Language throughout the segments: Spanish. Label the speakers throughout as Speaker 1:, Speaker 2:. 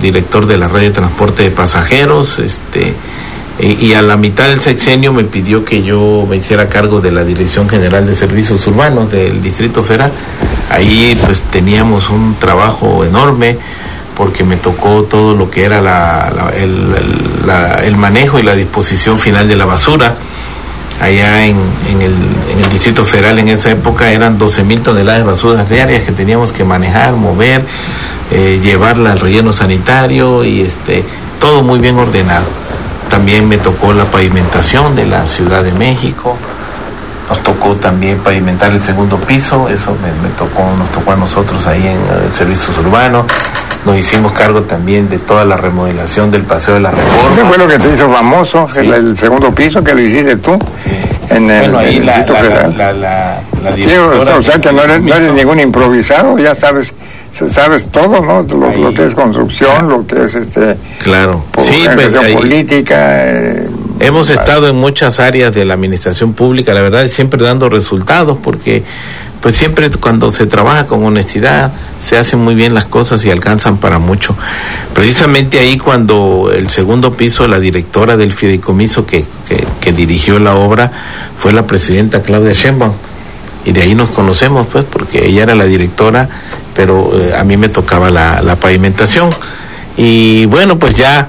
Speaker 1: director de la red de transporte de pasajeros, y a la mitad del sexenio me pidió que yo me hiciera cargo de la Dirección General de Servicios Urbanos del Distrito Federal. Ahí pues teníamos un trabajo enorme, porque me tocó todo lo que era el manejo y la disposición final de la basura. Allá en el Distrito Federal en esa época eran 12,000 toneladas de basuras diarias que teníamos que manejar, mover, llevarla al relleno sanitario y todo muy bien ordenado. También me tocó la pavimentación de la Ciudad de México. Nos tocó también pavimentar el segundo piso, eso nos tocó a nosotros ahí en Servicios Urbanos. Nos hicimos cargo también de toda la remodelación del Paseo de la Reforma.
Speaker 2: ¿Qué fue lo que te hizo famoso? Sí. El segundo piso que lo hiciste tú, sí. En el Distrito Federal.
Speaker 1: La directora,
Speaker 2: o sea que no eres ningún improvisado, ya sabes todo, ¿no? Lo que es construcción, lo que es
Speaker 1: claro.
Speaker 2: Sí, política.
Speaker 1: Hemos estado en muchas áreas de la administración pública, la verdad, siempre dando resultados, porque pues siempre cuando se trabaja con honestidad se hacen muy bien las cosas y alcanzan para mucho. Precisamente ahí, cuando el segundo piso, la directora del fideicomiso que dirigió la obra fue la presidenta Claudia Sheinbaum, y de ahí nos conocemos, pues, porque ella era la directora, pero a mí me tocaba la pavimentación. Y bueno, pues ya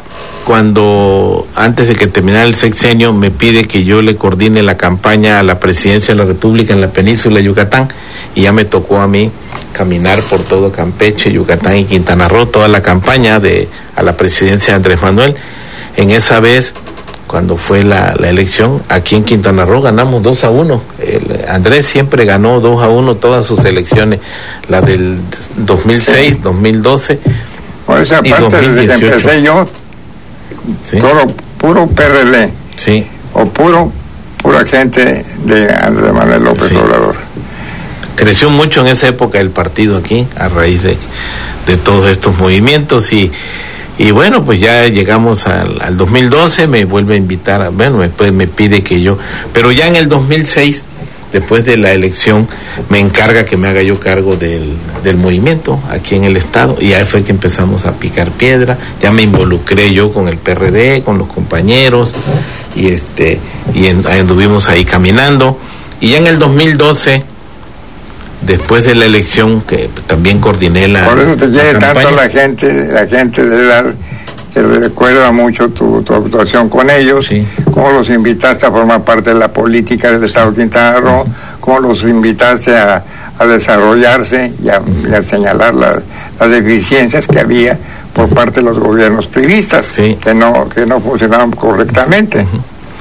Speaker 1: cuando antes de que terminara el sexenio me pide que yo le coordine la campaña a la presidencia de la República en la península de Yucatán, y ya me tocó a mí caminar por todo Campeche, Yucatán y Quintana Roo, toda la campaña a la presidencia de Andrés Manuel. En esa vez, cuando fue la elección, aquí en Quintana Roo ganamos 2-1. Andrés siempre ganó 2-1 todas sus elecciones, la del 2006, 2012
Speaker 2: por esa
Speaker 1: y
Speaker 2: parte
Speaker 1: 2018.
Speaker 2: Desde que empecé yo, sí. Todo puro PRD,
Speaker 1: sí.
Speaker 2: O pura gente de Andrés Manuel López
Speaker 1: sí.
Speaker 2: Obrador.
Speaker 1: Creció mucho en esa época el partido aquí, a raíz de todos estos movimientos, y bueno, pues ya llegamos al 2012, me vuelve a invitar, después me pide que yo, pero ya en el 2006, después de la elección, me encarga que me haga yo cargo del movimiento aquí en el estado, y ahí fue que empezamos a picar piedra. Ya me involucré yo con el PRD, con los compañeros, y anduvimos ahí caminando, y ya en el 2012, después de la elección, que también coordiné la
Speaker 2: por eso te llegue
Speaker 1: campaña.
Speaker 2: Tanto la gente de edad que recuerda mucho tu actuación con ellos,
Speaker 1: sí.
Speaker 2: Cómo los invitaste a formar parte de la política del Estado de Quintana Roo, cómo los invitaste a desarrollarse y a señalar las deficiencias que había por parte de los gobiernos privistas,
Speaker 1: sí.
Speaker 2: que no funcionaban correctamente.
Speaker 1: Uh-huh.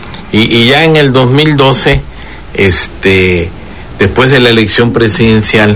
Speaker 1: Y ya en el 2012, después de la elección presidencial,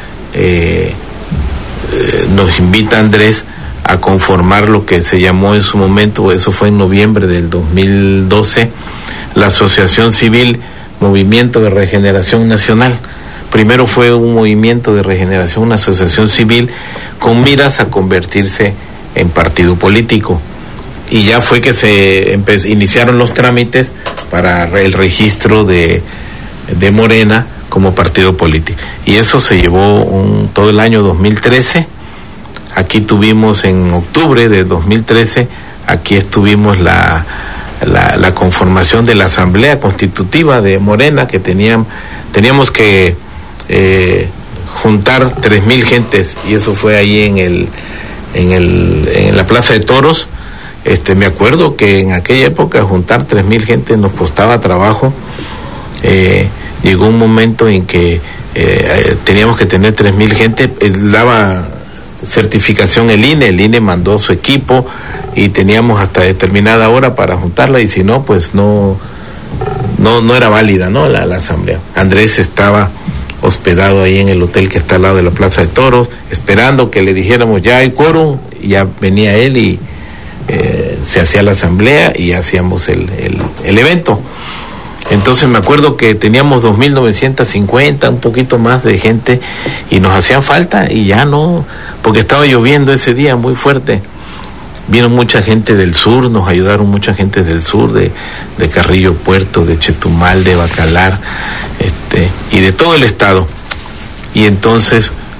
Speaker 1: nos invita Andrés a conformar lo que se llamó en su momento, eso fue en noviembre del 2012, la Asociación Civil Movimiento de Regeneración Nacional. Primero fue un movimiento de regeneración, una asociación civil con miras a convertirse en partido político. Y ya fue que se iniciaron los trámites para el registro de Morena como partido político. Y eso se llevó todo el año 2013. Aquí tuvimos en octubre de 2013, aquí estuvimos la conformación de la Asamblea Constitutiva de Morena, que teníamos que juntar 3,000 gentes, y eso fue ahí en la Plaza de Toros. Me acuerdo que en aquella época juntar 3,000 gentes nos costaba trabajo. Llegó un momento en que teníamos que tener 3,000 gentes, daba certificación el INE mandó su equipo y teníamos hasta determinada hora para juntarla, y si no, pues no era válida, ¿no? La asamblea. Andrés estaba hospedado ahí en el hotel que está al lado de la Plaza de Toros, esperando que le dijéramos ya hay quórum, y ya venía él y se hacía la asamblea y hacíamos el evento. Entonces me acuerdo que teníamos 2,950, un poquito más de gente, y nos hacían falta, y ya no, porque estaba lloviendo ese día muy fuerte. Vino mucha gente del sur, nos ayudaron mucha gente del sur, de Carrillo Puerto, de Chetumal, de Bacalar, y de todo el estado. Y entonces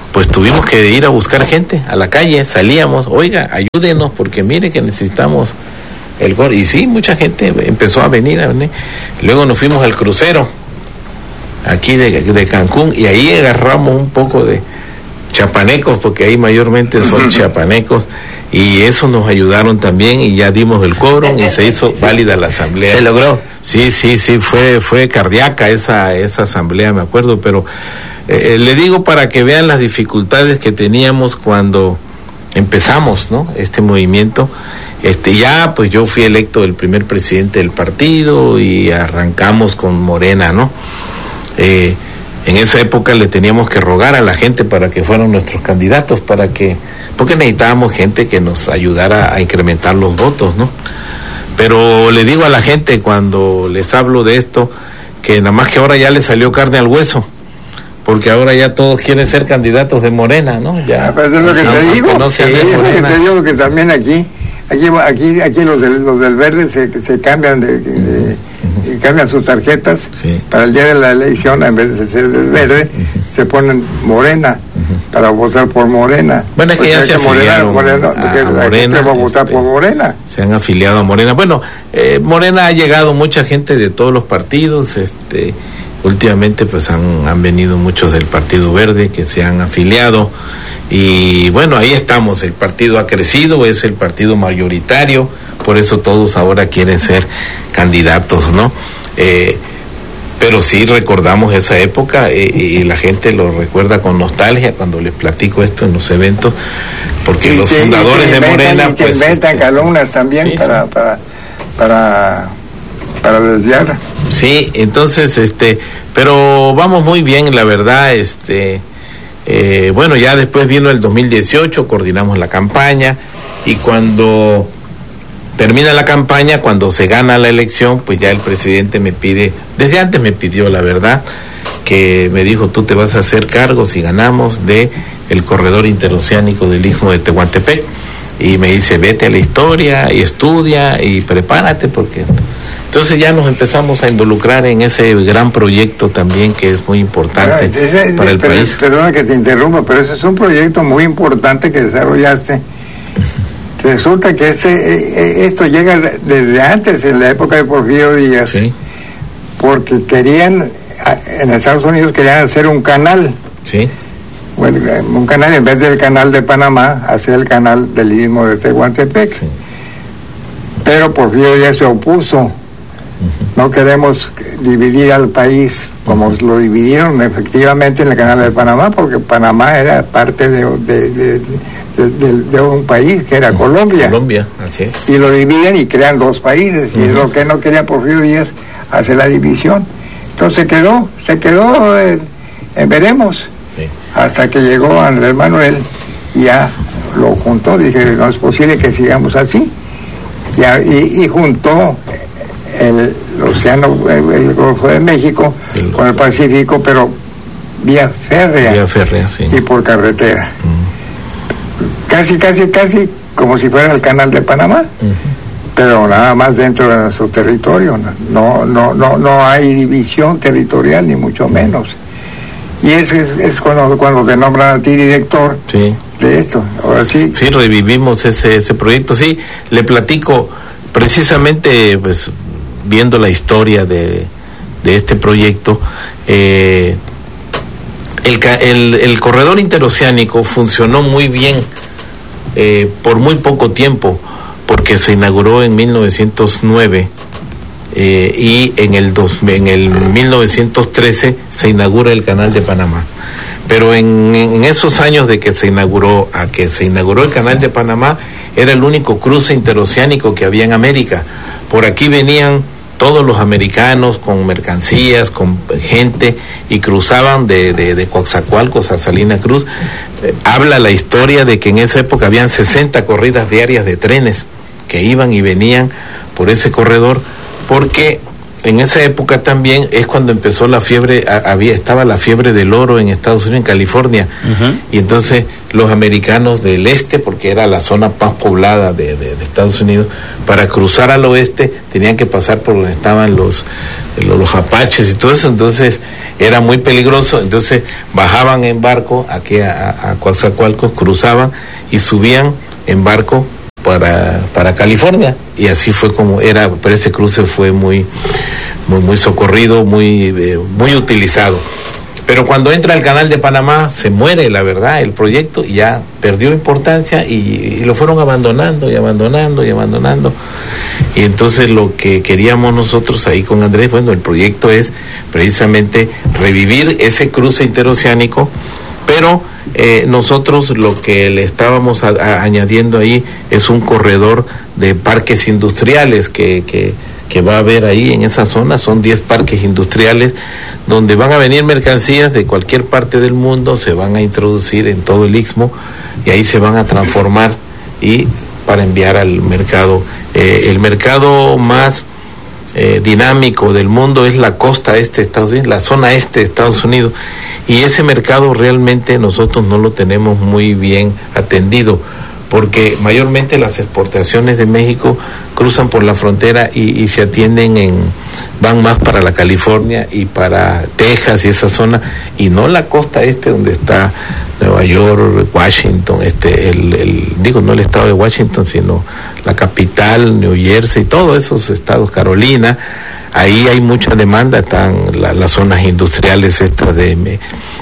Speaker 1: pues tuvimos que ir a buscar gente a la calle, salíamos, oiga, ayúdenos porque mire que necesitamos el gol. Y sí, mucha gente empezó a venir. Luego nos fuimos al crucero, aquí de Cancún, y ahí agarramos un poco de chapanecos, porque ahí mayormente son chapanecos, y eso nos ayudaron también, y ya dimos el quórum y se hizo válida la asamblea.
Speaker 3: ¿Se logró?
Speaker 1: Sí, fue cardíaca esa asamblea, me acuerdo, pero le digo para que vean las dificultades que teníamos cuando empezamos, ¿no?, este movimiento. Ya pues yo fui electo el primer presidente del partido y arrancamos con Morena, ¿no? En esa época le teníamos que rogar a la gente para que fueran nuestros candidatos, porque necesitábamos gente que nos ayudara a incrementar los votos, ¿no? Pero le digo a la gente cuando les hablo de esto, que nada más que ahora ya le salió carne al hueso, porque ahora ya todos quieren ser candidatos de Morena, ¿no? Ya,
Speaker 2: pues es lo que te digo, es lo que te digo, que también aquí los del verde se cambian cambian sus tarjetas, sí, para el día de la elección, en vez de ser del verde, se ponen Morena, para votar por Morena.
Speaker 1: Bueno, es que ya se afiliaron a Morena,
Speaker 2: va a votar por Morena.
Speaker 1: Se han afiliado a Morena. Bueno, Morena ha llegado mucha gente de todos los partidos, últimamente pues han venido muchos del Partido Verde que se han afiliado, y bueno, ahí estamos. El partido ha crecido, es el partido mayoritario, por eso todos ahora quieren ser candidatos, ¿no? Pero sí recordamos esa época, y la gente lo recuerda con nostalgia cuando les platico esto en los eventos, porque los fundadores de Morena
Speaker 2: pues inventan calumnias también, sí, para desviar.
Speaker 1: Sí, entonces pero vamos muy bien, la verdad. Bueno, ya después vino el 2018, coordinamos la campaña, y cuando termina la campaña, cuando se gana la elección, pues ya el presidente me pide, desde antes me pidió, la verdad, que me dijo, tú te vas a hacer cargo, si ganamos, de el corredor interoceánico del Istmo de Tehuantepec, y me dice, vete a la historia y estudia y prepárate, porque entonces ya nos empezamos a involucrar en ese gran proyecto también, que es muy importante para el país.
Speaker 2: Perdona que te interrumpa, pero ese es un proyecto muy importante que desarrollaste. Resulta que esto llega desde antes, en la época de Porfirio Díaz, sí, porque querían, en Estados Unidos querían hacer un canal,
Speaker 1: sí,
Speaker 2: bueno, un canal, en vez del canal de Panamá, hacer el canal del Istmo de Tehuantepec, sí, pero Porfirio Díaz se opuso. No queremos dividir al país como lo dividieron efectivamente en el canal de Panamá, porque Panamá era parte de un país que era Colombia.
Speaker 1: Colombia, así es.
Speaker 2: Y lo dividen y crean dos países, y es lo que no quería Porfirio Díaz, hacer la división. Entonces se quedó en veremos, sí, hasta que llegó Andrés Manuel y ya lo juntó. Dije, no es posible que sigamos así. Y juntó el océano, el Golfo de México con el Pacífico, pero vía férrea,
Speaker 1: sí,
Speaker 2: y por carretera. Casi como si fuera el canal de Panamá, pero nada más dentro de nuestro territorio. No hay división territorial, ni mucho menos. Y es cuando te nombran a ti director, sí, de esto. Ahora sí.
Speaker 1: Sí, revivimos ese proyecto. Sí, le platico precisamente, pues, viendo la historia de este proyecto, el corredor interoceánico funcionó muy bien por muy poco tiempo, porque se inauguró en 1909 y en el 1913 se inaugura el canal de Panamá. Pero en esos años de que se inauguró a que se inauguró el canal de Panamá, era el único cruce interoceánico que había en América. Por aquí venían todos los americanos con mercancías, con gente, y cruzaban de Coatzacoalcos a Salina Cruz. Habla la historia de que en esa época habían 60 corridas diarias de trenes que iban y venían por ese corredor, porque en esa época también es cuando empezó la fiebre, estaba la fiebre del oro en Estados Unidos, en California, y entonces los americanos del este, porque era la zona más poblada de Estados Unidos, para cruzar al oeste tenían que pasar por donde estaban los apaches y todo eso, entonces era muy peligroso, entonces bajaban en barco aquí a Coatzacoalcos, cruzaban y subían en barco para California, y así fue como era, pero ese cruce fue muy socorrido, muy utilizado. Pero cuando entra el Canal de Panamá se muere, la verdad, el proyecto, y ya perdió importancia y lo fueron abandonando. Y entonces lo que queríamos nosotros ahí con Andrés, bueno, el proyecto es precisamente revivir ese cruce interoceánico, pero nosotros lo que le estábamos añadiendo ahí es un corredor de parques industriales que va a haber ahí en esa zona. Son 10 parques industriales donde van a venir mercancías de cualquier parte del mundo, se van a introducir en todo el Istmo y ahí se van a transformar y para enviar al mercado. El mercado más dinámico del mundo es la costa este de Estados Unidos, la zona este de Estados Unidos, y ese mercado realmente nosotros no lo tenemos muy bien atendido, porque mayormente las exportaciones de México cruzan por la frontera y se atienden van más para la California y para Texas y esa zona, y no la costa este donde está Nueva York, Washington, no el estado de Washington, sino la capital, New Jersey, todos esos estados, Carolina. Ahí hay mucha demanda, están las zonas industriales estas de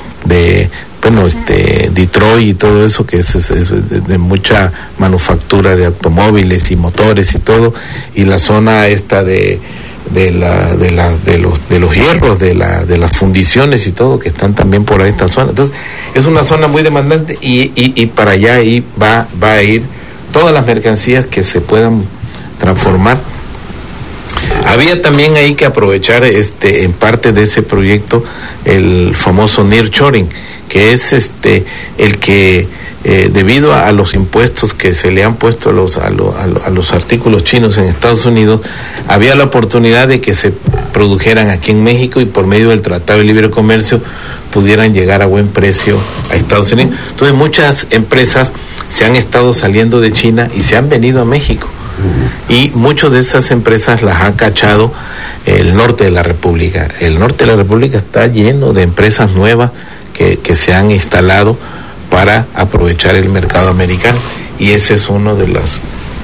Speaker 1: Detroit y todo eso, que es de mucha manufactura de automóviles y motores y todo, y la zona esta de los hierros, de las fundiciones y todo, que están también por ahí esta zona. Entonces es una zona muy demandante y para allá ahí va a ir todas las mercancías que se puedan transformar. Había también ahí que aprovechar en parte de ese proyecto el famoso nearshoring, que es el que debido a los impuestos que se le han puesto a los artículos chinos en Estados Unidos, había la oportunidad de que se produjeran aquí en México y por medio del Tratado de Libre Comercio pudieran llegar a buen precio a Estados Unidos. Entonces muchas empresas se han estado saliendo de China y se han venido a México. Y muchas de esas empresas las ha cachado el norte de la República. El norte de la República está lleno de empresas nuevas que se han instalado para aprovechar el mercado americano, y ese es uno de los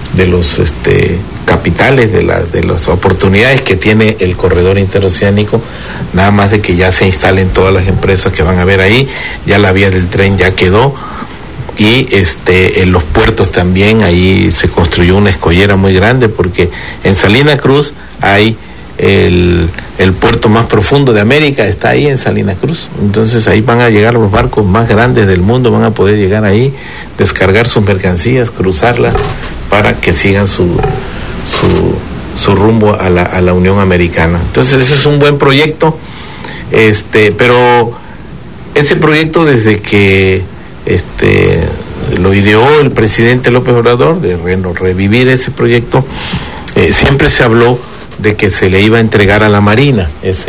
Speaker 1: capitales de las oportunidades que tiene el corredor interoceánico, nada más de que ya se instalen todas las empresas que van a haber ahí. Ya la vía del tren ya quedó, y en los puertos también ahí se construyó una escollera muy grande, porque en Salina Cruz hay el puerto más profundo de América, está ahí en Salina Cruz. Entonces ahí van a llegar los barcos más grandes del mundo, van a poder llegar ahí, descargar sus mercancías, cruzarlas para que sigan su rumbo a la Unión Americana. Entonces ese es un buen proyecto, pero ese proyecto, desde que lo ideó el presidente López Obrador, de revivir ese proyecto, siempre se habló de que se le iba a entregar a la Marina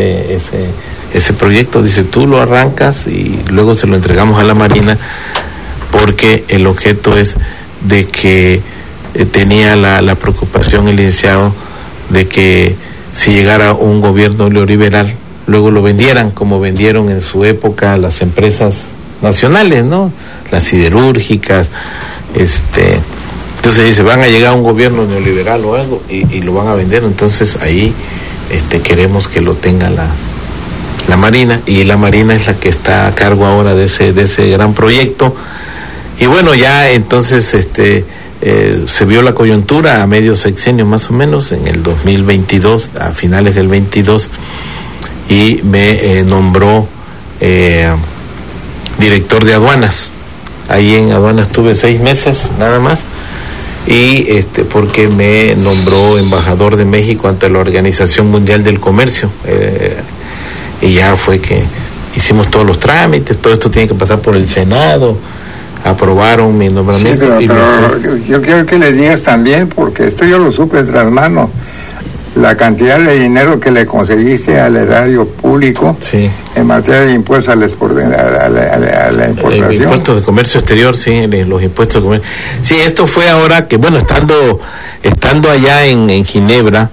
Speaker 1: ese proyecto. Dice, tú lo arrancas y luego se lo entregamos a la Marina, porque el objeto es de que tenía la preocupación el licenciado de que si llegara un gobierno neoliberal, luego lo vendieran, como vendieron en su época las empresas nacionales, ¿no? Las siderúrgicas, entonces dice, van a llegar a un gobierno neoliberal o algo y lo van a vender. Entonces ahí queremos que lo tenga la Marina, y la Marina es la que está a cargo ahora de ese gran proyecto. Y bueno, ya entonces se vio la coyuntura a medio sexenio más o menos, en el 2022, a finales del 22, y me nombró director de aduanas. Ahí en aduanas estuve 6 meses nada más, y porque me nombró embajador de México ante la Organización Mundial del Comercio, y ya fue que hicimos todos los trámites. Todo esto tiene que pasar por el Senado, aprobaron mi nombramiento.
Speaker 2: Sí, pero yo quiero que le digas también, porque esto yo lo supe tras mano. la cantidad de dinero que le conseguiste al erario público en materia de impuestos a la importación.
Speaker 1: Impuestos de comercio exterior, sí, los impuestos de comercio. Sí, esto fue ahora que, bueno, estando allá en Ginebra,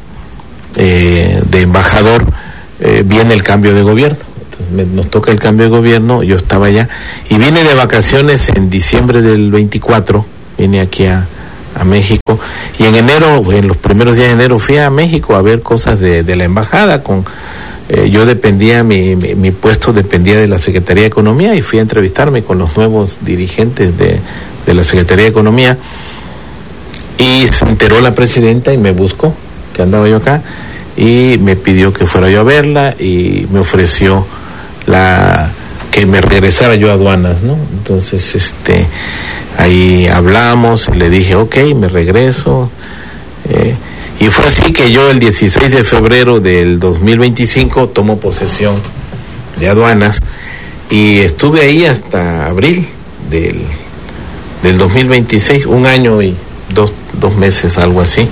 Speaker 1: de embajador, viene el cambio de gobierno. Entonces nos toca el cambio de gobierno, yo estaba allá, y vine de vacaciones en diciembre del 24, vine aquí a México, y en enero, en los primeros días de enero, fui a México a ver cosas de la embajada. Yo dependía, mi puesto dependía de la Secretaría de Economía, y fui a entrevistarme con los nuevos dirigentes de la Secretaría de Economía, y se enteró la presidenta y me buscó, que andaba yo acá, y me pidió que fuera yo a verla, y me ofreció que me regresara yo a aduanas, ¿no? Entonces, ahí hablamos, le dije, ok, me regreso, y fue así que yo el 16 de febrero del 2025 tomo posesión de aduanas, y estuve ahí hasta abril del 2026, 1 año y dos meses, algo así.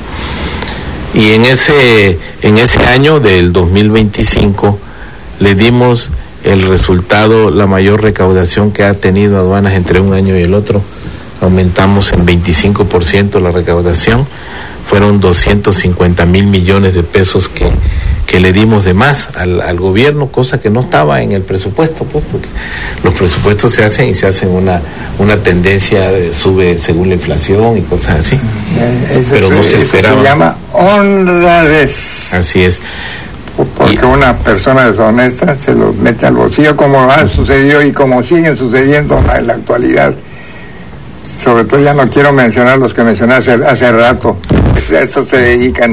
Speaker 1: Y en ese año del 2025 le dimos el resultado, la mayor recaudación que ha tenido aduanas entre un año y el otro. Aumentamos en 25% la recaudación, fueron 250,000 millones de pesos que le dimos de más al gobierno, cosa que no estaba en el presupuesto, pues, porque los presupuestos se hacen una tendencia, sube según la inflación y cosas así. Pero no se esperaba.
Speaker 2: Se llama honradez.
Speaker 1: Así es.
Speaker 2: Porque una persona deshonesta se lo mete al bolsillo, como ha sucedido y como siguen sucediendo en la actualidad. Sobre todo ya no quiero mencionar los que mencioné hace rato. A eso se dedican.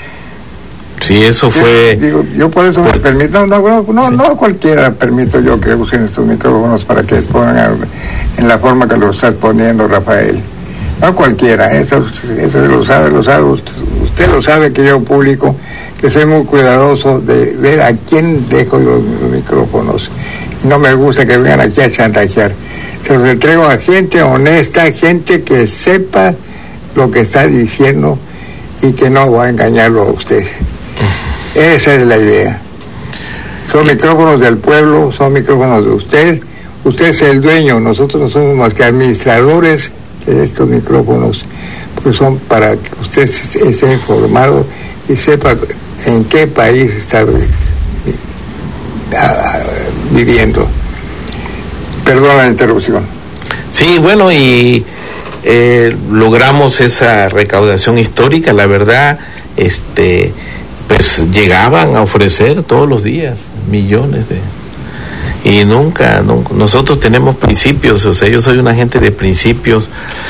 Speaker 1: Sí, eso fue...
Speaker 2: Yo por eso me permito, no cualquiera permito yo que usen estos micrófonos para que expongan en la forma que lo estás poniendo, Rafael. No cualquiera, eso lo sabe, usted lo sabe, que yo público, que soy muy cuidadoso de ver a quién dejo los micrófonos. Y no me gusta que vengan aquí a chantajear. Se los entrego a gente honesta, gente que sepa lo que está diciendo y que no va a engañarlo a usted. Esa es la idea. Son micrófonos del pueblo, son micrófonos de usted. Usted es el dueño, nosotros no somos más que administradores de estos micrófonos, pues son para que usted esté informado y sepa en qué país está viviendo. Perdón la interrupción.
Speaker 1: Sí, bueno, y logramos esa recaudación histórica, la verdad, pues llegaban a ofrecer todos los días millones y nunca, nosotros tenemos principios, o sea, yo soy una gente de principios,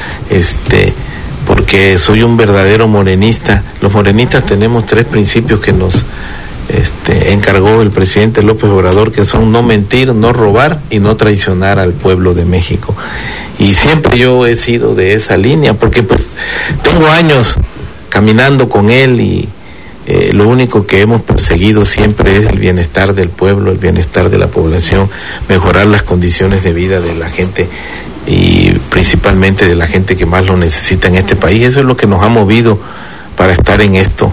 Speaker 1: porque soy un verdadero morenista. Los morenistas tenemos 3 principios que nos encargó el presidente López Obrador, que son no mentir, no robar y no traicionar al pueblo de México. Y siempre yo he sido de esa línea, porque pues tengo años caminando con él, y lo único que hemos perseguido siempre es el bienestar del pueblo, el bienestar de la población, mejorar las condiciones de vida de la gente, y principalmente de la gente que más lo necesita en este país. Eso es lo que nos ha movido para estar en esto,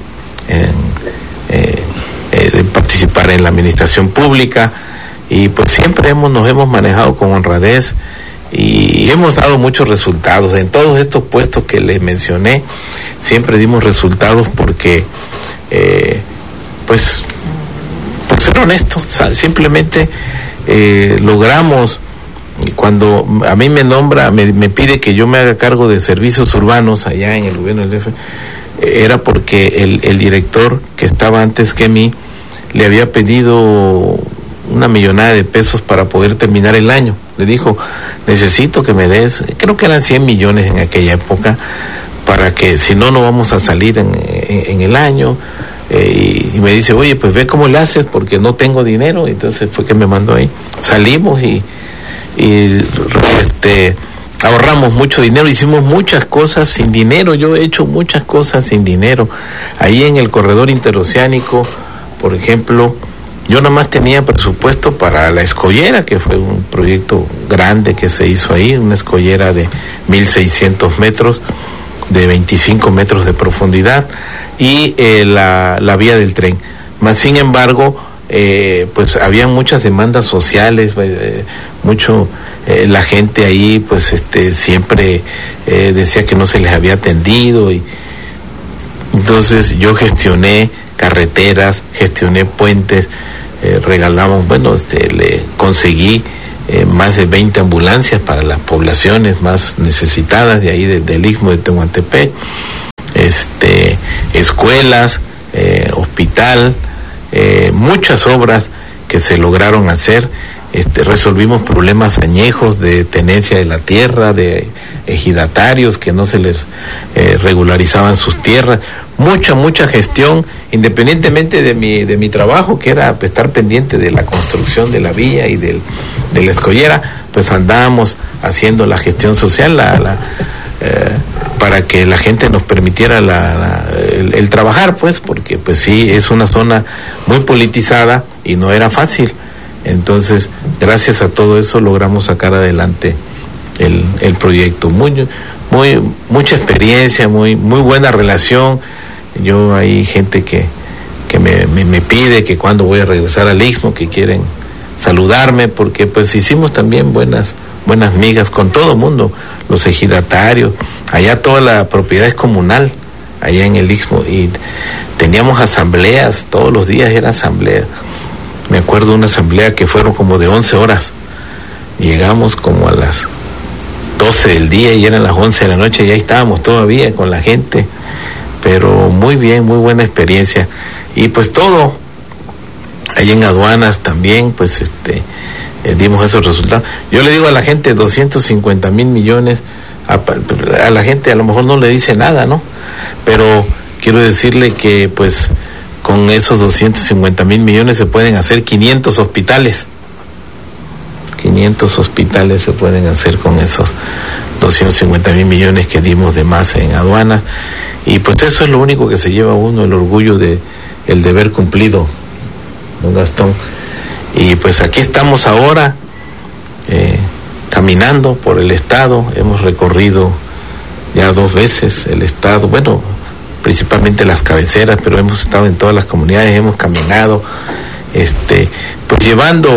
Speaker 1: de participar en la administración pública, y pues siempre nos hemos manejado con honradez, y hemos dado muchos resultados en todos estos puestos que les mencioné. Siempre dimos resultados porque pues por ser honestos, simplemente logramos. Cuando a mí me nombra, me pide que yo me haga cargo de servicios urbanos allá en el gobierno del DF, era porque el director que estaba antes que mí le había pedido 1 millonada de pesos para poder terminar el año. Le dijo, necesito que me des, creo que eran 100 millones en aquella época, para que si no vamos a salir en el año. Y me dice, oye, pues ve cómo le haces, porque no tengo dinero. Entonces fue que me mandó ahí. Salimos y ahorramos mucho dinero, hicimos muchas cosas sin dinero. Yo he hecho muchas cosas sin dinero. Ahí en el corredor interoceánico, por ejemplo, yo nada más tenía presupuesto para la escollera, que fue un proyecto grande que se hizo ahí, una escollera de 1,600 metros, de 25 metros de profundidad y la vía del tren. Mas sin embargo, pues había muchas demandas sociales, la gente ahí pues siempre decía que no se les había atendido, y entonces yo gestioné carreteras, gestioné puentes, regalamos, le conseguí más de 20 ambulancias para las poblaciones más necesitadas de ahí del Istmo de Tehuantepec, escuelas, hospital, muchas obras que se lograron hacer. Resolvimos problemas añejos de tenencia de la tierra, de ejidatarios que no se les regularizaban sus tierras. Mucha gestión, independientemente de mi trabajo, que era estar pendiente de la construcción de la vía y de la escollera, pues andábamos haciendo la gestión social para que la gente nos permitiera el trabajar, pues, porque pues sí, es una zona muy politizada y no era fácil. Entonces, gracias a todo eso logramos sacar adelante el proyecto. Mucha experiencia, muy buena relación. Yo hay gente que me pide que cuando voy a regresar al Istmo, que quieren saludarme, porque pues hicimos también buenas migas con todo el mundo, los ejidatarios. Allá toda la propiedad es comunal, allá en el Istmo, y teníamos asambleas, todos los días era asamblea. Me acuerdo de una asamblea que fueron como de 11 horas. Llegamos como a las 12 del día y eran las 11 de la noche y ahí estábamos todavía con la gente. Pero muy bien, muy buena experiencia. Y pues todo, ahí en aduanas también, pues dimos esos resultados. Yo le digo a la gente 250 mil millones, a la gente a lo mejor no le dice nada, ¿no? Pero quiero decirle que pues con esos 250 mil millones se pueden hacer 500 hospitales. 500 hospitales se pueden hacer con esos 250 mil millones que dimos de más en aduanas. Y pues eso es lo único que se lleva uno, el orgullo de el deber cumplido, don Gastón. Y pues aquí estamos ahora, caminando por el estado. Hemos recorrido ya 2 veces el estado, principalmente las cabeceras, pero hemos estado en todas las comunidades, hemos caminado, pues llevando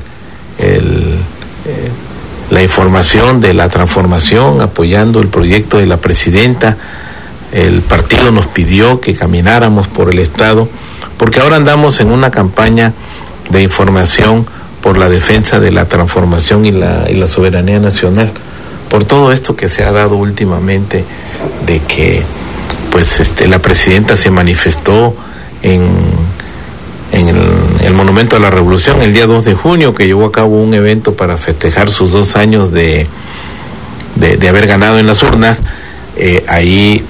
Speaker 1: la información de la transformación, apoyando el proyecto de la presidenta. El partido nos pidió que camináramos por el estado, porque ahora andamos en una campaña de información por la defensa de la transformación y la soberanía nacional, por todo esto que se ha dado últimamente, de que pues la presidenta se manifestó en el Monumento a la Revolución el día 2 de junio, que llevó a cabo un evento para festejar sus 2 años de haber ganado en las urnas. Ahí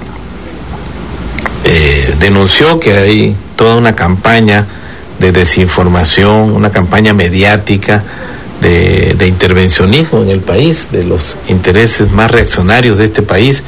Speaker 1: denunció que hay toda una campaña de desinformación, una campaña mediática de intervencionismo en el país, de los intereses más reaccionarios de este país,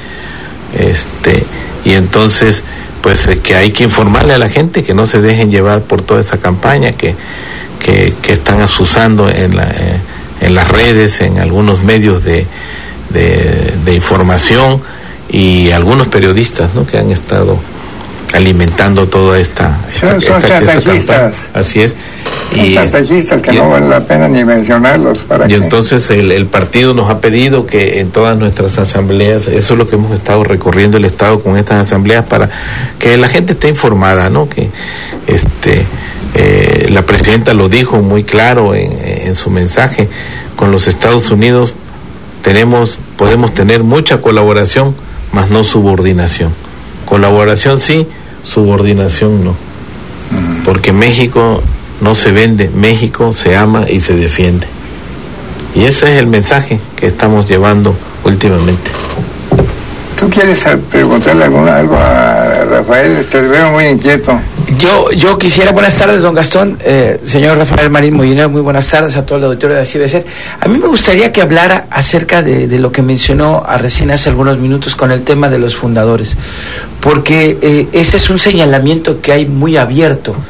Speaker 1: y entonces pues que hay que informarle a la gente que no se dejen llevar por toda esa campaña que están asusando en las redes, en algunos medios de información, y algunos periodistas, ¿no?, que han estado alimentando toda esta
Speaker 2: campaña.
Speaker 1: Así es.
Speaker 2: Son chantajistas que no vale la pena ni mencionarlos.
Speaker 1: Y entonces el partido nos ha pedido que en todas nuestras asambleas, eso es lo que hemos estado recorriendo el estado con estas asambleas, para que la gente esté informada, ¿no? Que la presidenta lo dijo muy claro en su mensaje: con los Estados Unidos podemos tener mucha colaboración, mas no subordinación. Colaboración sí, subordinación no. Porque México no se vende, México se ama y se defiende. Y ese es el mensaje que estamos llevando últimamente.
Speaker 2: ¿Tú quieres preguntarle algo a Rafael? Te veo muy inquieto.
Speaker 3: Yo quisiera, buenas tardes, don Gastón, señor Rafael Marín Molinero, muy buenas tardes a todo el auditorio de Así Debe Ser. A mí me gustaría que hablara acerca de lo que mencionó recién hace algunos minutos con el tema de los fundadores, porque ese es un señalamiento que hay muy abierto.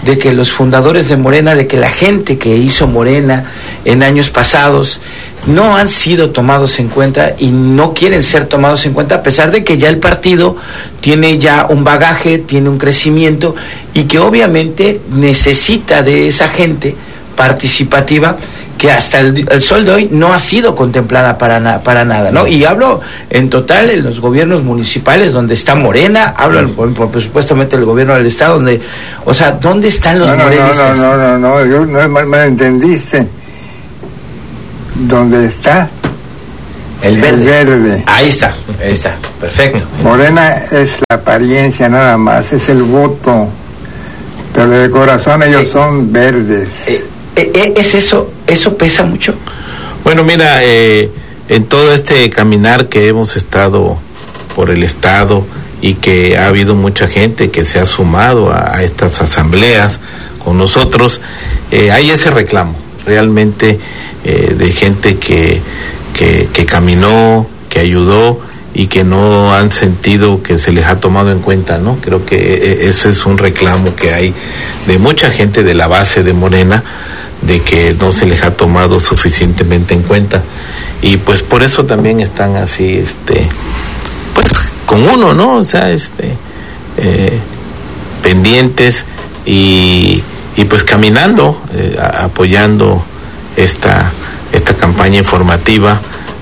Speaker 3: de que los fundadores de Morena, de que la gente que hizo Morena en años pasados no han sido tomados en cuenta y no quieren ser tomados en cuenta, a pesar de que ya el partido tiene ya un bagaje, tiene un crecimiento y que obviamente necesita de esa gente participativa que hasta el sol de hoy no ha sido contemplada para nada, ¿no? Y hablo en total en los gobiernos municipales donde está Morena, hablo por supuestamente el gobierno del estado, donde, o sea, ¿dónde están los morenistas?
Speaker 2: No, yo no malentendiste. ¿Dónde está?
Speaker 3: El verde. Ahí está, perfecto.
Speaker 2: Morena es la apariencia nada más, es el voto, pero de corazón ellos son verdes.
Speaker 3: ¿Es eso pesa mucho?
Speaker 1: Bueno, mira, en todo este caminar que hemos estado por el estado y que ha habido mucha gente que se ha sumado a estas asambleas con nosotros, hay ese reclamo realmente de gente que caminó, que ayudó y que no han sentido que se les ha tomado en cuenta, ¿no? Creo que ese es un reclamo que hay de mucha gente de la base de Morena, de que no se les ha tomado suficientemente en cuenta, y pues por eso también están así, pues con uno, ¿no? O sea, pendientes y pues caminando, apoyando esta campaña informativa,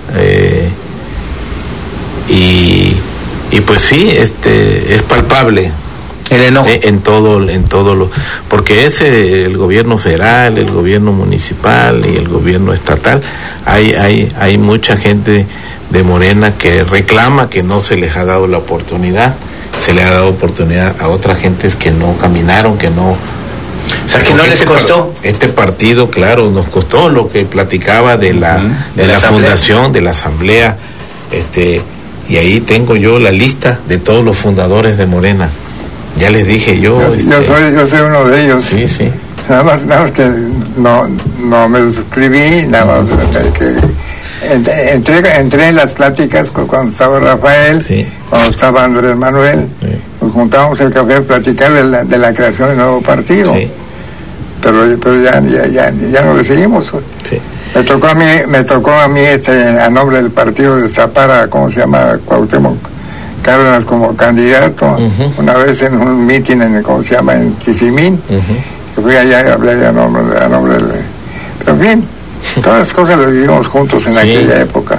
Speaker 1: y pues sí, es palpable
Speaker 3: el enojo
Speaker 1: en todo lo, porque el gobierno federal, el gobierno municipal y el gobierno estatal, hay mucha gente de Morena que reclama que no se les ha dado la oportunidad, se le ha dado oportunidad a otras gentes que no caminaron, que no.
Speaker 3: O sea, que no les costó.
Speaker 1: Este partido, claro, nos costó lo que platicaba de la fundación, de la asamblea, y ahí tengo yo la lista de todos los fundadores de Morena. Ya les dije yo
Speaker 2: soy uno de ellos.
Speaker 1: Sí.
Speaker 2: Nada más que no me suscribí, nada más que entré en las pláticas cuando estaba Rafael,
Speaker 1: sí,
Speaker 2: cuando estaba Andrés Manuel, sí. Nos juntábamos en el café a platicar de la creación del nuevo partido, sí. pero ya no le seguimos.
Speaker 1: Sí.
Speaker 2: Me tocó a mí a nombre del partido de Zapara, ¿cómo se llama? Cuauhtémoc Cárdenas como candidato, una vez en un mitin en Tizimín, que fui allá y hablé a nombre del... Pero en fin, todas las cosas las vivimos juntos en aquella época,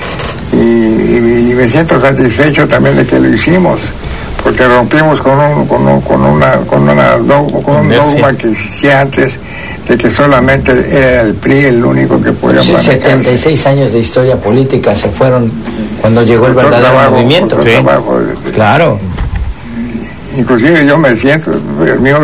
Speaker 2: y me siento satisfecho también de que lo hicimos, porque rompimos con un dogma que existía antes, de que solamente era el PRI el único que podía manejarse.
Speaker 3: 76 años de historia política se fueron cuando llegó el verdadero movimiento.
Speaker 2: Sí.
Speaker 3: Claro.
Speaker 2: Inclusive yo me siento, el mío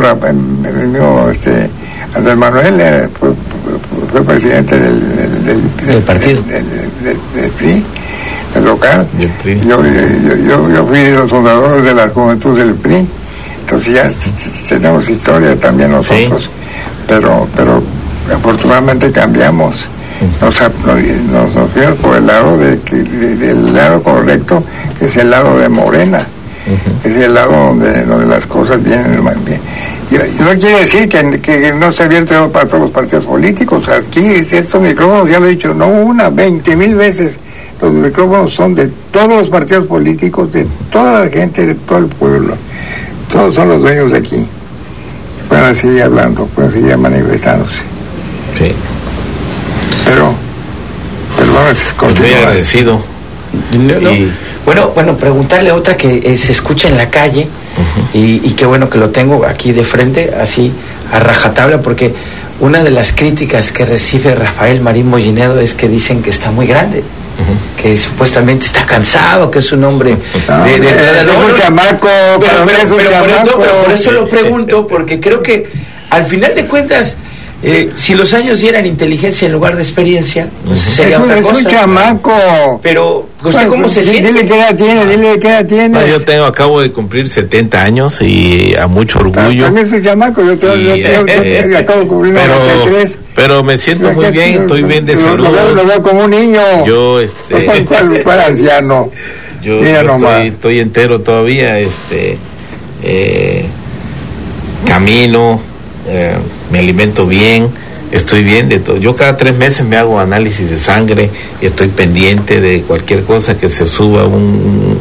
Speaker 2: Andrés Manuel fue presidente del partido, del PRI, del local. Yo fui de los fundadores de la juventud del PRI, entonces ya tenemos historia también nosotros, sí. pero afortunadamente cambiamos, nos fuimos por el lado del lado correcto, que es el lado de Morena. Es el lado donde las cosas vienen bien. Y no quiere decir que no esté abierto para todos los partidos políticos. Aquí estos micrófonos, ya lo he dicho, no 20,000 veces, los micrófonos son de todos los partidos políticos, de toda la gente, de todo el pueblo. Todos son los dueños de aquí. Pueden seguir hablando, pueden seguir manifestándose.
Speaker 1: Sí.
Speaker 2: Pero vamos a continuar.
Speaker 1: Estoy agradecido.
Speaker 3: No. Bueno, preguntarle otra que se escucha en la calle, y qué bueno que lo tengo aquí de frente, así a rajatabla, porque una de las críticas que recibe Rafael Marín Mollinedo es que dicen que está muy grande, que supuestamente está cansado, que es un hombre
Speaker 2: un chamaco,
Speaker 3: pero por eso lo pregunto, porque creo que al final de cuentas, si los años dieran inteligencia en lugar de experiencia, pues sería otra cosa.
Speaker 2: Es un chamaco.
Speaker 3: Pero, ¿usted cómo se siente?
Speaker 2: Dile qué edad tiene,
Speaker 1: No, yo acabo de cumplir 70 años y a mucho orgullo.
Speaker 2: También soy chamaco, yo acabo de cumplir 93.
Speaker 1: Pero me siento muy bien, estoy bien de salud.
Speaker 2: Lo veo como un niño.
Speaker 1: Yo,
Speaker 2: ¿Cuál anciano?
Speaker 1: Yo estoy entero todavía, camino, me alimento bien, estoy bien de todo. Yo cada 3 meses me hago análisis de sangre y estoy pendiente de cualquier cosa que se suba un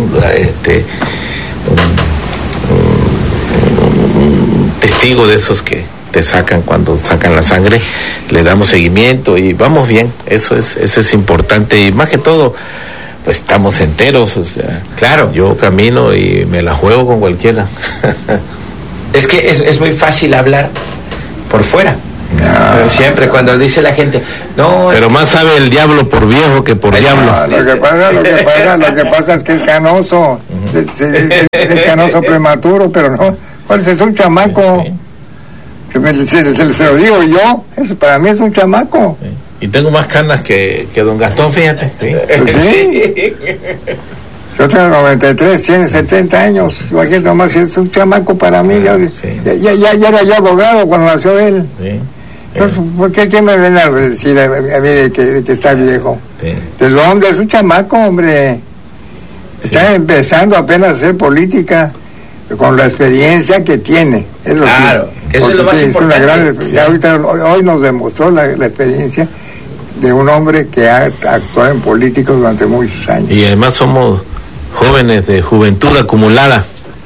Speaker 1: testigo de esos que te sacan cuando sacan la sangre, le damos seguimiento y vamos bien. Eso es importante, y más que todo pues estamos enteros, o sea,
Speaker 3: claro,
Speaker 1: yo camino y me la juego con cualquiera.
Speaker 3: Es que es muy fácil hablar por fuera. Pero siempre cuando dice la gente, no,
Speaker 1: pero más sabe el diablo por viejo que por diablo.
Speaker 2: Lo que pasa es que es canoso, es canoso prematuro, pero no, pues es un chamaco. Sí. Se lo digo yo, eso para mí es un chamaco.
Speaker 1: Sí. Y tengo más canas que don Gastón, fíjate. ¿Sí?
Speaker 2: Pues sí. Yo tengo 93, tiene 70 años. Imagínate nomás, es un chamaco para mí.
Speaker 1: Sí.
Speaker 2: Ya era ya abogado cuando nació él.
Speaker 1: Sí.
Speaker 2: Entonces, ¿por qué me ven a decir a mí de que está viejo?
Speaker 1: Sí.
Speaker 2: ¿De dónde? Es un chamaco, hombre. Está empezando apenas a hacer política con la experiencia que tiene.
Speaker 3: Claro,
Speaker 2: sí,
Speaker 3: eso es lo más importante.
Speaker 2: Hoy nos demostró la experiencia de un hombre que ha actuado en política durante muchos años.
Speaker 1: Y además somos jóvenes de juventud acumulada.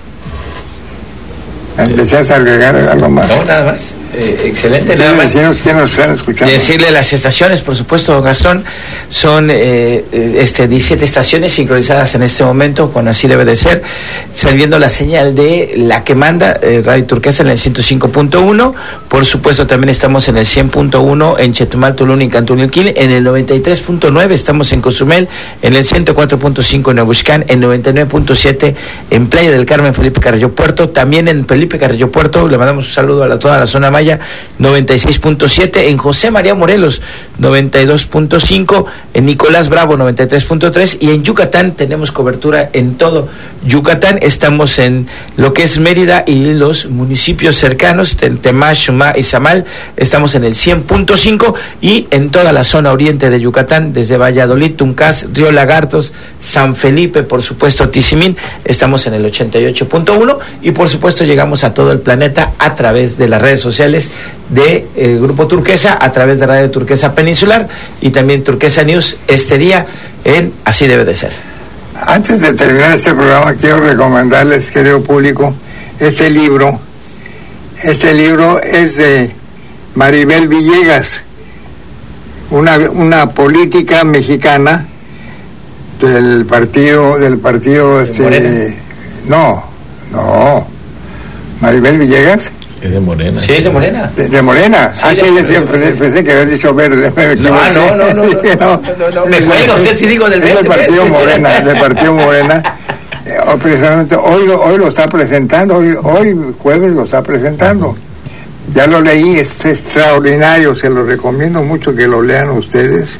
Speaker 2: ¿Deseas agregar algo más?
Speaker 3: No, nada más. Excelente, nada más.
Speaker 2: ¿Quién nos están escuchando?
Speaker 3: Decirle las estaciones, por supuesto, don Gastón, son 17 estaciones sincronizadas en este momento, con Así Debe de Ser, saliendo la señal de la que manda Radio Turquesa en el 105.1, por supuesto también estamos en el 100.1 en Chetumal, Tulum y Cantunilquín, en el 93.9 estamos en Cozumel, en el 104.5 en Aguxcán, en 99.7 en Playa del Carmen, Felipe Carrillo Puerto, también en Felipe Carrillo Puerto, le mandamos un saludo a toda la zona maya, 96.7, en José María Morelos 92.5, en Nicolás Bravo 93.3, y en Yucatán tenemos cobertura en todo Yucatán. Estamos en lo que es Mérida y los municipios cercanos, Temax, Xumá y Samal, estamos en el 100.5, y en toda la zona oriente de Yucatán, desde Valladolid, Tuncás, Río Lagartos, San Felipe, por supuesto Tizimín, estamos en el 88.1, y por supuesto llegamos a todo el planeta a través de las redes sociales de Grupo Turquesa, a través de Radio Turquesa Peninsular y también Turquesa News este día en Así Debe de Ser.
Speaker 2: Antes de terminar este programa, quiero recomendarles, querido público, este libro. Este libro es de Maribel Villegas, una política mexicana del partido no, Maribel Villegas.
Speaker 1: Es de Morena.
Speaker 3: Sí, es de Morena.
Speaker 2: De Morena. Sí, pensé que habías dicho verde.
Speaker 3: No. Me cuelga usted si digo del verde.
Speaker 2: Es del Partido Morena, del Partido Morena. Precisamente hoy lo está presentando, hoy jueves lo está presentando. Ya lo leí, es extraordinario, se lo recomiendo mucho que lo lean ustedes.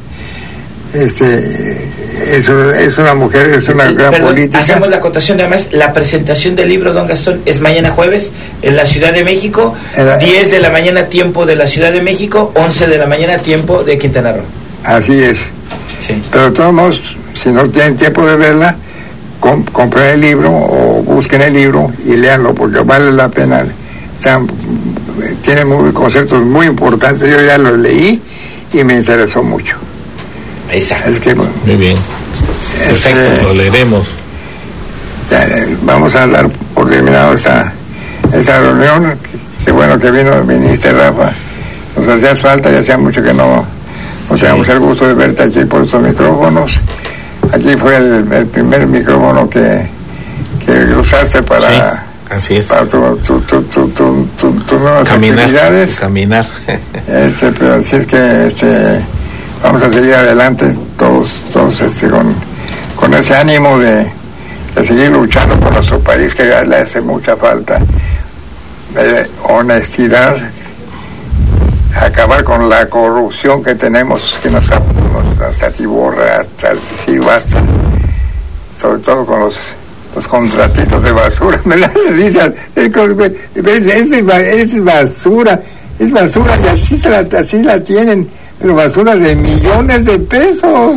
Speaker 2: Es una mujer, es una gran política.
Speaker 3: Hacemos la acotación, además, la presentación del libro, don Gastón, es mañana jueves en la Ciudad de México, 10 de la mañana tiempo de la Ciudad de México, 11 de la mañana tiempo de Quintana Roo.
Speaker 2: Así es.
Speaker 3: Sí.
Speaker 2: Pero de todos modos, si no tienen tiempo de verla, compren el libro o busquen el libro y léanlo, porque vale la pena. Tiene conceptos muy importantes, yo ya los leí y me interesó mucho.
Speaker 3: Ahí está.
Speaker 2: Es que,
Speaker 1: muy bien. Perfecto, lo leeremos.
Speaker 2: Vamos a dar por terminado esta reunión. Qué bueno que viniste, Rafa. Nos hacías falta, ya hacía mucho que no teníamos el gusto de verte aquí por estos micrófonos. Aquí fue el primer micrófono que usaste para...
Speaker 1: Sí, así es.
Speaker 2: Para tus nuevas actividades.
Speaker 1: Caminar.
Speaker 2: Pero así es que vamos a seguir adelante todos con ese ánimo de seguir luchando por nuestro país, que le hace mucha falta de honestidad, acabar con la corrupción que tenemos, que nos atiborra hasta decir basta, sobre todo con los contratitos de basura. Me da risa, es basura y así la tienen, pero basura de millones de pesos.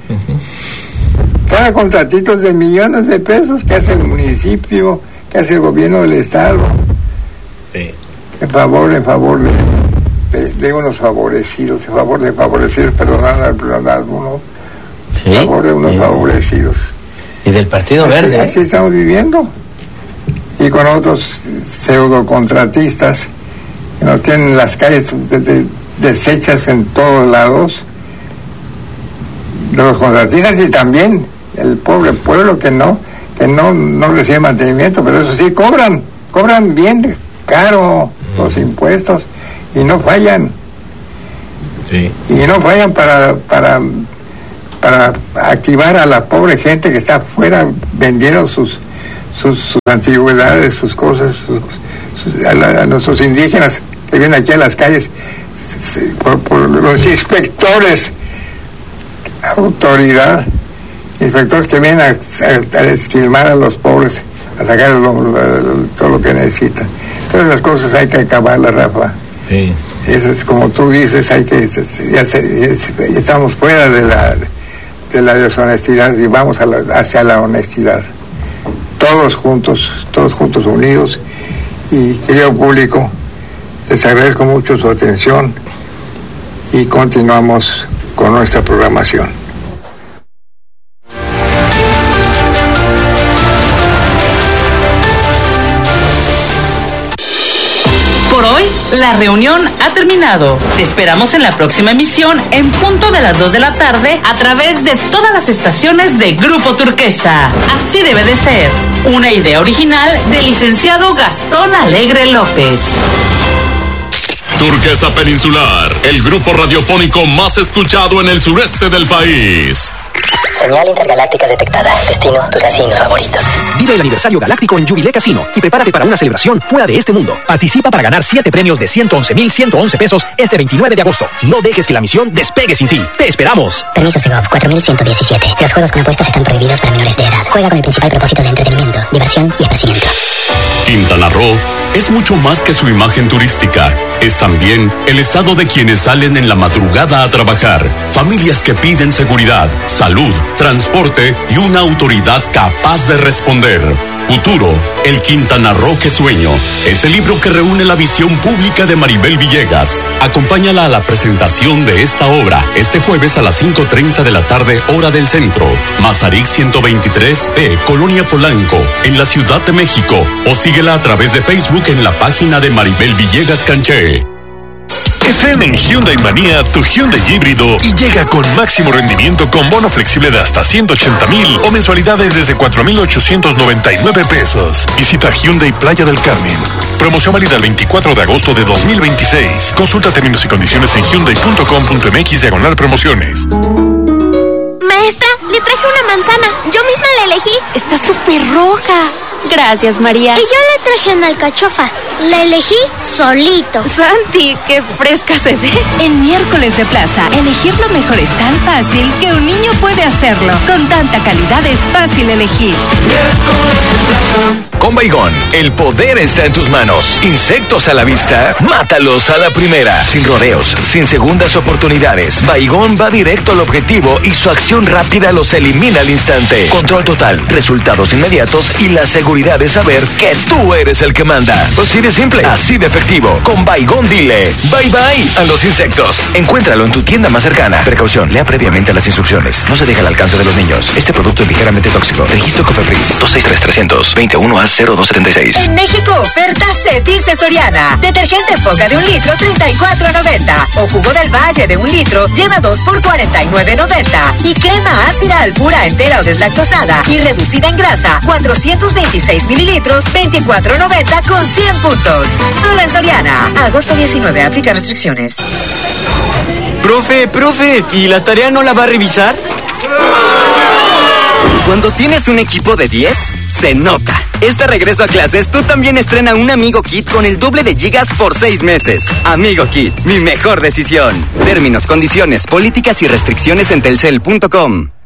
Speaker 2: Cada contratito es de millones de pesos que hace el municipio, que hace el gobierno del estado.
Speaker 1: Sí.
Speaker 2: en favor de unos favorecidos, en favor de favorecidos, perdonad al pleonasmo, ¿no?
Speaker 3: Sí.
Speaker 2: En favor de unos favorecidos.
Speaker 3: Y del Partido Verde.
Speaker 2: Así estamos viviendo. Y con otros pseudocontratistas que nos tienen las calles deshechas en todos lados, de los contratistas, y también el pobre pueblo que no recibe mantenimiento, pero eso sí, cobran bien caro los impuestos y no fallan.
Speaker 1: Sí.
Speaker 2: Y no fallan para activar a la pobre gente que está afuera vendiendo sus antigüedades, sus cosas, a nuestros indígenas que vienen aquí a las calles, por los inspectores, autoridad, inspectores que vienen a esquilmar a los pobres, a sacar todo lo que necesitan. Todas esas cosas hay que acabarlas, Rafa.
Speaker 1: Sí.
Speaker 2: Eso es como tú dices, ya estamos fuera de la deshonestidad y vamos hacia la honestidad. Todos juntos unidos. Y querido público, les agradezco mucho su atención y continuamos con nuestra programación.
Speaker 4: Por hoy, la reunión ha terminado. Te esperamos en la próxima emisión en punto de las 2 de la tarde a través de todas las estaciones de Grupo Turquesa. Así debe de ser. Una idea original del licenciado Gastón Alegre López.
Speaker 5: Turquesa Peninsular, el grupo radiofónico más escuchado en el sureste del país.
Speaker 6: Señal intergaláctica detectada. Destino, tu casino favorito.
Speaker 7: Vive el aniversario galáctico en Jubilé Casino y prepárate para una celebración fuera de este mundo. Participa para ganar 7 premios de 111,111 pesos este 29 de agosto. No dejes que la misión despegue sin ti. ¡Te esperamos!
Speaker 6: Permiso Segov 4117. Los juegos con apuestas están prohibidos para menores de edad. Juega con el principal propósito de entretenimiento, diversión y esparcimiento.
Speaker 5: Quintana Roo es mucho más que su imagen turística. Es también el estado de quienes salen en la madrugada a trabajar. Familias que piden seguridad, salud, transporte y una autoridad capaz de responder. Futuro, el Quintana Roo que sueño. Es el libro que reúne la visión pública de Maribel Villegas. Acompáñala a la presentación de esta obra este jueves a las 5:30 de la tarde, hora del centro. Mazarik 123B, Colonia Polanco, en la Ciudad de México. O síguela a través de Facebook en la página de Maribel Villegas Canché.
Speaker 8: Estrena en Hyundai Manía tu Hyundai híbrido y llega con máximo rendimiento con bono flexible de hasta 180,000 o mensualidades desde 4,899 pesos. Visita Hyundai Playa del Carmen. Promoción válida el 24 de agosto de 2026. Consulta términos y condiciones en hyundai.com.mx/promociones.
Speaker 9: Maestra, le traje una manzana. Yo misma la elegí.
Speaker 10: Está súper roja. Gracias, María.
Speaker 9: Y yo le traje una alcachofa. La elegí solito.
Speaker 10: Santi, qué fresca se ve.
Speaker 11: En Miércoles de Plaza, elegir lo mejor es tan fácil que un niño puede hacerlo. Con tanta calidad es fácil elegir.
Speaker 12: Miércoles de Plaza. Con Baygon, el poder está en tus manos. Insectos a la vista, mátalos a la primera. Sin rodeos, sin segundas oportunidades. Baygon va directo al objetivo y su acción rápida los elimina al instante. Control total, resultados inmediatos y la seguridad de saber que tú eres el que manda. Así de simple, así de efectivo. Con Baygon dile bye bye a los insectos. Encuéntralo en tu tienda más cercana. Precaución, lea previamente las instrucciones. No se deja al alcance de los niños. Este producto es ligeramente tóxico. Registro Cofepris 263-300-21A0276.
Speaker 13: En México, ofertas se dice Soriana. Detergente Foca de 1 litro, $34.90. O jugo del Valle de 1 litro, lleva 2 por $49.90. Y crema ácida al pura entera o deslactosada y reducida en grasa, 426 mililitros, $24.90 con 100 puntos. Solo en Soriana. Agosto 19, aplica restricciones.
Speaker 14: Profe, ¿y la tarea no la va a revisar? Cuando tienes un equipo de 10, se nota. Este regreso a clases, tú también estrena un Amigo Kit con el doble de gigas por 6 meses. Amigo Kit, mi mejor decisión. Términos, condiciones, políticas y restricciones en telcel.com.